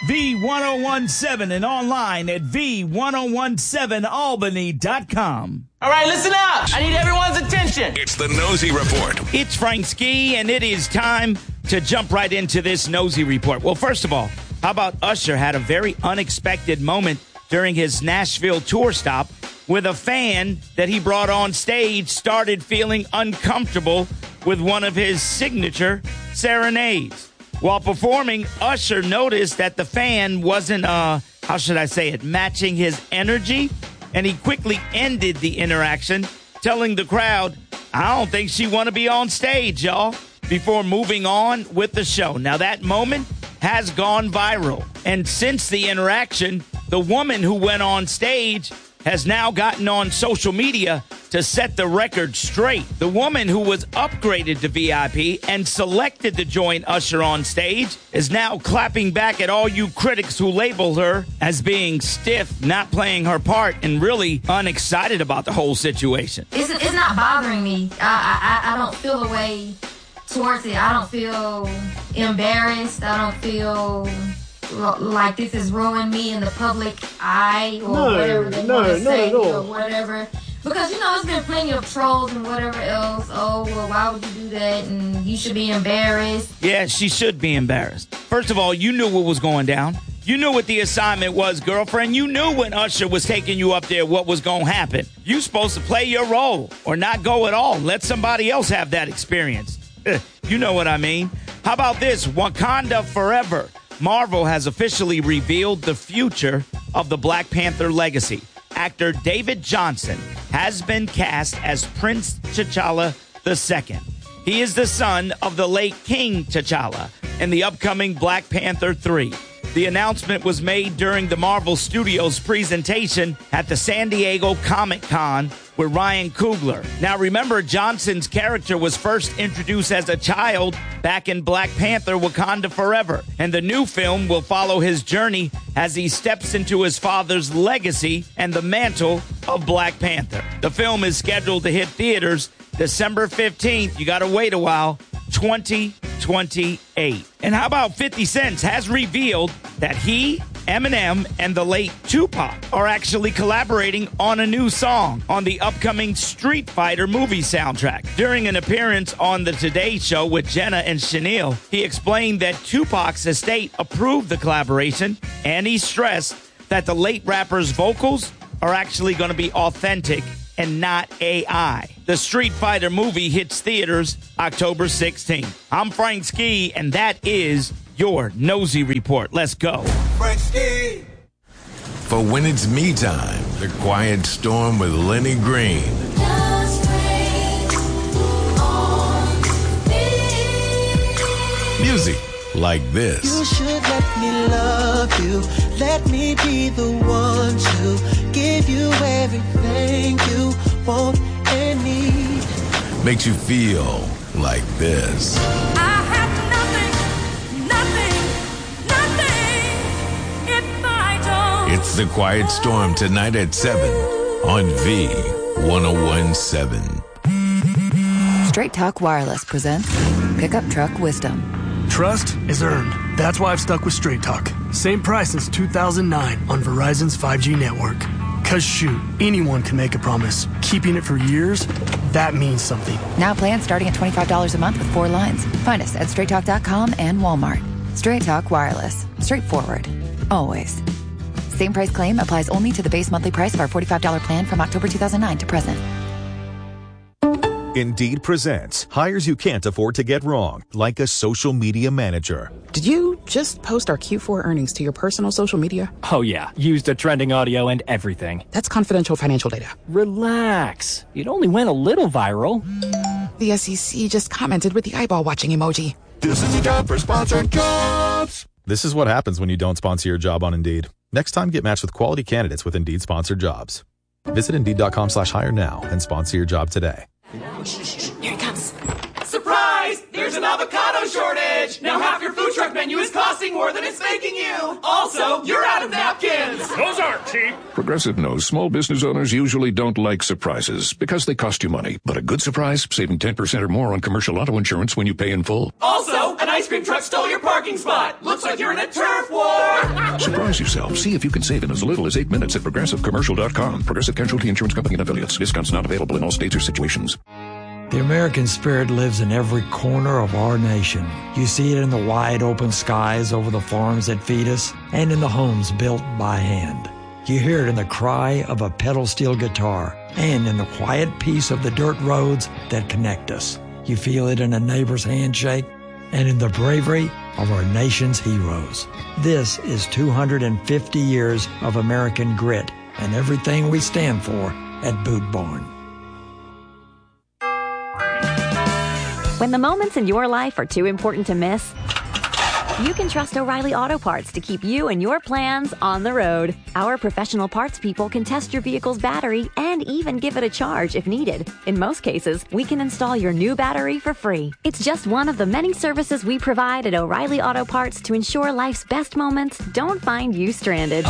V1017 and online at V1017albany.com. All right, listen up. I need everyone's attention. It's the Nosy Report. It's Frank Ski, and it is time to jump right into this Nosy Report. Well, first of all, how about Usher had a very unexpected moment during his Nashville tour stop with a fan that he brought on stage started feeling uncomfortable with one of his signature serenades. While performing, Usher noticed that the fan wasn't, matching his energy, and he quickly ended the interaction, telling the crowd, "I don't think she want to be on stage, y'all," before moving on with the show. Now, that moment has gone viral, and since the interaction, the woman who went on stage has now gotten on social media to set the record straight. The woman who was upgraded to VIP and selected to join Usher on stage is now clapping back at all you critics who labeled her as being stiff, not playing her part, and really unexcited about the whole situation. It's not bothering me. I don't feel a way towards it. I don't feel embarrassed. I don't feel like this has ruined me in the public eye or whatever they want to say or whatever. Because, there's been plenty of trolls and whatever else. Oh, well, why would you do that? And you should be embarrassed. Yeah, she should be embarrassed. First of all, you knew what was going down. You knew what the assignment was, girlfriend. You knew when Usher was taking you up there what was going to happen. You supposed to play your role or not go at all. Let somebody else have that experience. You know what I mean. How about this? Wakanda Forever. Marvel has officially revealed the future of the Black Panther legacy. Actor David Johnson has been cast as Prince T'Challa II. He is the son of the late King T'Challa in the upcoming Black Panther 3. The announcement was made during the Marvel Studios presentation at the San Diego Comic-Con with Ryan Coogler. Now, remember, Johnson's character was first introduced as a child back in Black Panther Wakanda Forever, and the new film will follow his journey as he steps into his father's legacy and the mantle of Black Panther. The film is scheduled to hit theaters December 15th. You got to wait a while. 2028. And how about 50 Cent has revealed that he, Eminem, and the late Tupac are actually collaborating on a new song on the upcoming Street Fighter movie soundtrack. During an appearance on The Today Show with Jenna and Chanel, he explained that Tupac's estate approved the collaboration, and he stressed that the late rapper's vocals are actually going to be authentic and not AI. The Street Fighter movie hits theaters October 16th. I'm Frank Ski, and that is your Nosy Report. Let's go. Frank Ski. For when it's me time, The Quiet Storm with Lenny Green. Music like this. You should let me love you. Let me be the one to give you everything you want and need. Makes you feel like this. I have nothing if I don't. It's The Quiet Storm tonight at 7 on V1017. Straight Talk Wireless presents Pickup Truck Wisdom. Trust is earned. That's why I've stuck with Straight Talk. Same price since 2009 on Verizon's 5G network. Cause shoot, anyone can make a promise. Keeping it for years, that means something. Now plans starting at $25 a month with 4 lines. Find us at straighttalk.com and Walmart. Straight Talk Wireless. Straightforward. Always. Same price claim applies only to the base monthly price of our $45 plan from October 2009 to present. Indeed presents hires you can't afford to get wrong, like a social media manager. Did you just post our Q4 earnings to your personal social media? Oh yeah, used the trending audio and everything. That's confidential financial data. Relax. It only went a little viral. The SEC just commented with the eyeball watching emoji. This is a job for sponsored jobs. This is what happens when you don't sponsor your job on Indeed. Next time, get matched with quality candidates with Indeed sponsored jobs. Visit Indeed.com/hire now and sponsor your job today. Here it comes. Surprise! There's an avocado shortage! Now half your food truck menu is costing more than it's making you! Also, you're out of napkins! Those aren't cheap! Progressive knows small business owners usually don't like surprises because they cost you money. But a good surprise, saving 10% or more on commercial auto insurance when you pay in full. Also, an ice cream truck stole your parking spot! Looks like you're in a turf war! Surprise yourself. See if you can save in as little as 8 minutes at ProgressiveCommercial.com. Progressive Casualty Insurance Company and Affiliates. Discounts not available in all states or situations. The American spirit lives in every corner of our nation. You see it in the wide open skies over the farms that feed us and in the homes built by hand. You hear it in the cry of a pedal steel guitar and in the quiet peace of the dirt roads that connect us. You feel it in a neighbor's handshake and in the bravery of our nation's heroes. This is 250 years of American grit and everything we stand for at Boot Barn. When the moments in your life are too important to miss, you can trust O'Reilly Auto Parts to keep you and your plans on the road. Our professional parts people can test your vehicle's battery and even give it a charge if needed. In most cases, we can install your new battery for free. It's just one of the many services we provide at O'Reilly Auto Parts to ensure life's best moments don't find you stranded.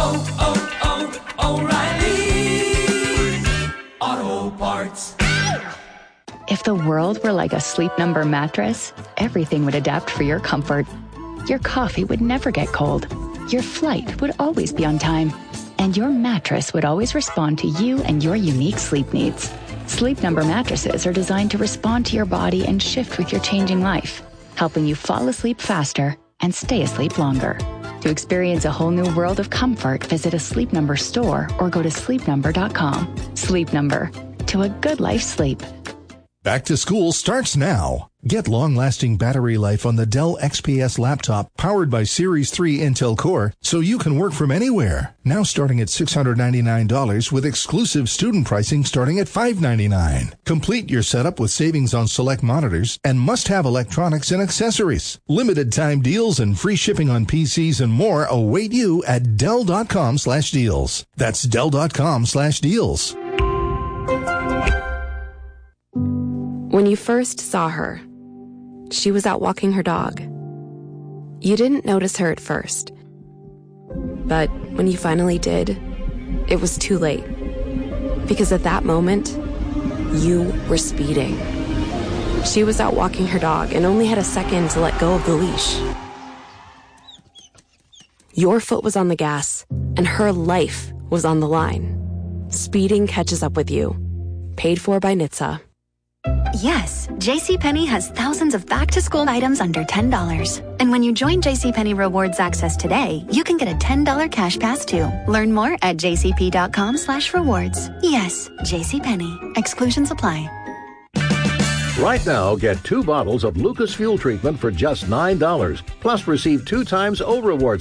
O'Reilly Auto Parts. If the world were like a Sleep Number mattress, everything would adapt for your comfort. Your coffee would never get cold. Your flight would always be on time. And your mattress would always respond to you and your unique sleep needs. Sleep Number mattresses are designed to respond to your body and shift with your changing life, helping you fall asleep faster and stay asleep longer. To experience a whole new world of comfort, visit a Sleep Number store or go to sleepnumber.com. Sleep Number. To a good life sleep. Back to school starts now. Get long-lasting battery life on the Dell XPS laptop powered by Series 3 Intel Core so you can work from anywhere. Now starting at $699 with exclusive student pricing starting at $599. Complete your setup with savings on select monitors and must-have electronics and accessories. Limited time deals and free shipping on PCs and more await you at Dell.com/deals. That's Dell.com/deals. When you first saw her, she was out walking her dog. You didn't notice her at first. But when you finally did, it was too late. Because at that moment, you were speeding. She was out walking her dog and only had a second to let go of the leash. Your foot was on the gas, and her life was on the line. Speeding catches up with you. Paid for by NHTSA. Yes, JCPenney has thousands of back-to-school items under $10. And when you join JCPenney Rewards Access today, you can get a $10 cash pass too. Learn more at jcp.com/rewards. Yes, JCPenney. Exclusions apply. Right now, get 2 bottles of Lucas Fuel Treatment for just $9. Plus, receive 2 times O Rewards